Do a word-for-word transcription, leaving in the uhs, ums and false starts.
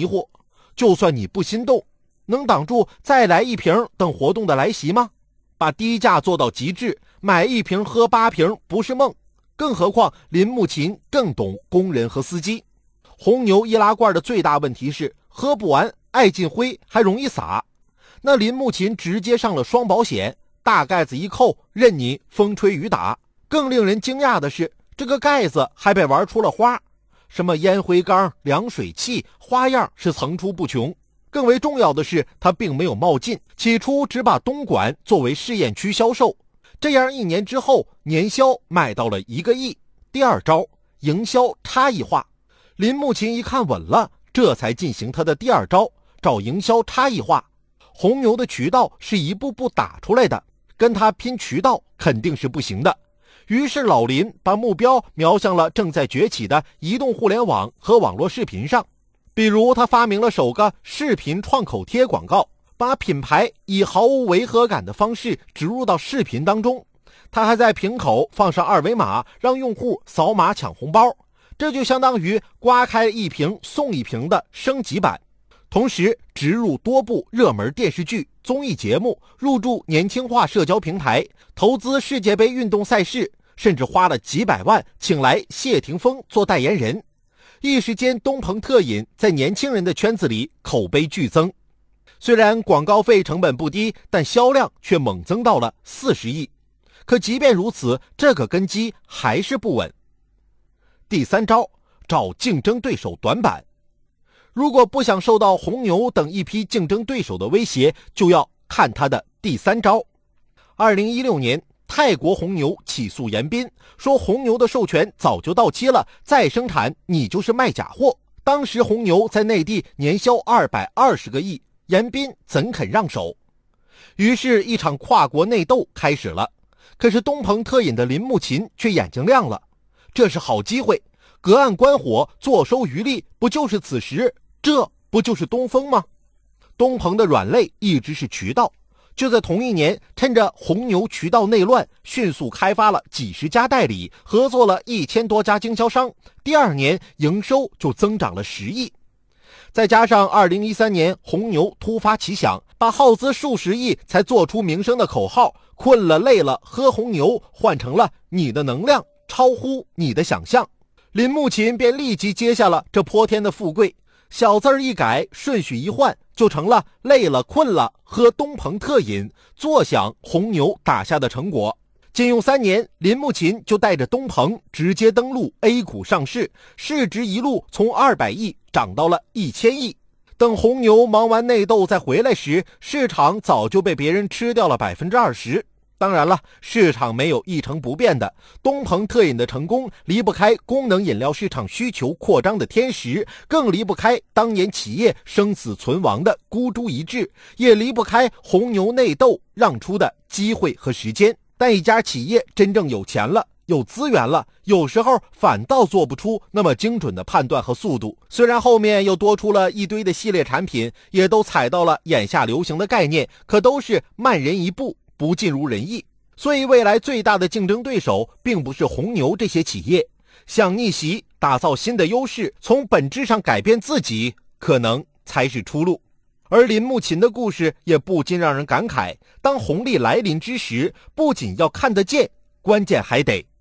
迷惑，就算你不心动，能挡住再来一瓶等活动的来袭吗？把低价做到极致，买一瓶喝八瓶不是梦。更何况林木琴更懂工人和司机。红牛易拉罐的最大问题是喝不完，爱进灰，还容易洒。那林木琴直接上了双保险，大盖子一扣，任你风吹雨打。更令人惊讶的是，这个盖子还被玩出了花，什么烟灰缸、凉水器，花样是层出不穷。更为重要的是，它并没有冒进，起初只把东莞作为试验区销售，这样一年之后，年销卖到了一个亿。第二招，营销差异化。林木琴一看稳了，这才进行他的第二招，找营销差异化。红牛的渠道是一步步打出来的，跟他拼渠道肯定是不行的。于是老林把目标瞄向了正在崛起的移动互联网和网络视频上。比如他发明了首个视频创口贴广告，把品牌以毫无违和感的方式植入到视频当中。他还在瓶口放上二维码，让用户扫码抢红包，这就相当于刮开一瓶送一瓶的升级版。同时植入多部热门电视剧、综艺节目，入驻年轻化社交平台，投资世界杯运动赛事，甚至花了几百万请来谢霆锋做代言人。一时间东鹏特饮在年轻人的圈子里口碑剧增。虽然广告费成本不低，但销量却猛增到了四十亿。可即便如此，这个根基还是不稳。第三招，找竞争对手短板。如果不想受到红牛等一批竞争对手的威胁，就要看他的第三招。二零一六年，泰国红牛起诉严彬，说红牛的授权早就到期了，再生产你就是卖假货。当时红牛在内地年销二百二十个亿，严彬怎肯让手？于是一场跨国内斗开始了。可是东鹏特饮的林木琴却眼睛亮了，这是好机会，隔岸观火，坐收渔利，不就是此时？这不就是东风吗？东鹏的软肋一直是渠道，就在同一年，趁着红牛渠道内乱，迅速开发了几十家代理，合作了一千多家经销商，第二年营收就增长了十亿。再加上二零一三年红牛突发奇想，把耗资数十亿才做出名声的口号困了累了喝红牛换成了你的能量超乎你的想象，林木琴便立即接下了这泼天的富贵，小字儿一改，顺序一换，就成了累了困了喝东鹏特饮，坐享红牛打下的成果。仅用三年，林木琴就带着东鹏直接登陆 A 股上市，市值一路从二百亿涨到了一千亿。等红牛忙完内斗再回来时，市场早就被别人吃掉了 百分之二十。当然了，市场没有一成不变的，东鹏特饮的成功离不开功能饮料市场需求扩张的天时，更离不开当年企业生死存亡的孤注一掷，也离不开红牛内斗让出的机会和时间。但一家企业真正有钱了，有资源了，有时候反倒做不出那么精准的判断和速度。虽然后面又多出了一堆的系列产品，也都踩到了眼下流行的概念，可都是慢人一步，不尽如人意。所以未来最大的竞争对手并不是红牛这些企业，想逆袭，打造新的优势，从本质上改变自己，可能才是出路。而林木琴的故事也不禁让人感慨，当红利来临之时，不仅要看得见，关键还得